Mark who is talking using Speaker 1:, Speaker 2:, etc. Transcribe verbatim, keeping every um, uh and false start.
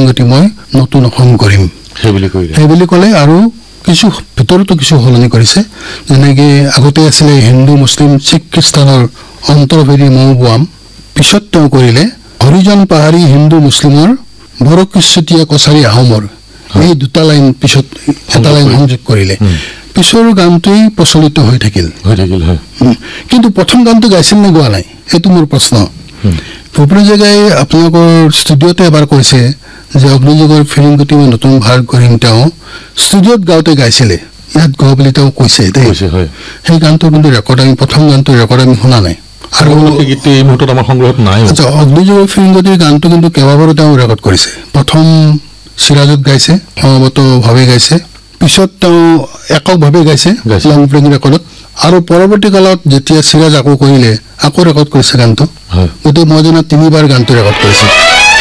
Speaker 1: ফিৰিংগতি মই নতুন অসম কৰিম
Speaker 2: সেইবুলি কইলে
Speaker 1: সেইবুলি ক'লে আৰু কিছু ভিতৰতো কিছু হলনি কৰিছে যেনেকৈ আগতে আছিলে হিন্দু মুছলিম শিখ খ্ৰীষ্টানৰ অন্তৰভেদী মৌবুৱাম পিছত তেওঁ কৰিলে হৰিজন পাহাৰী হিন্দু মুছলিমৰ বৰকিছুতীয়া কছাৰী আহোমৰ এই দুটা লাইন পিছত এটা লাইন সংযোগ কৰিলে পিছৰ গানটোই প্ৰচলিত হৈ থাকিল
Speaker 2: হৈ থাকিল হয়
Speaker 1: কিন্তু প্ৰথম গানটো গাইছিল নে গোৱা নাই এইটো মোৰ প্ৰশ্ন ভূপেন হাজৰিকাই আপোনালোকৰ ষ্টুডিঅ'তে এবাৰ কৈছে যে অগ্নিযুগৰ ফিৰিংগতি মই নতুন ভাগ কৰিম তেওঁ ষ্টুডিঅ'ত গাওঁতে গাইছিলে ইয়াত গোৱা বুলি তেওঁ কৈছে সেই গানটোৰ কিন্তু ৰেকৰ্ড আমি প্ৰথম গানটোৰ ৰেকৰ্ড আমি শুনা নাই আৰু
Speaker 2: গীতটো এই মুহূৰ্তত আমাৰ সংগ্ৰহত নাই
Speaker 1: আচ্ছা অগ্নিযুগৰ ফিৰিংগতিৰ গানটো কিন্তু কেইবাবাৰো তেওঁ ৰেকৰ্ড কৰিছে প্ৰথম চিৰাজত গাইছে সমবেতভাৱে গাইছে পিছত তেওঁ এককভাৱে গাইছে লং প্লেইং ৰেকৰ্ডত আৰু পৰৱৰ্তী কালত যেতিয়া চিৰাজ আকৌ কৰিলে আকৌ ৰেকৰ্ড কৰিছে গানটো গতিকে মই জনাত তিনিবাৰ গানটো ৰেকৰ্ড কৰিছে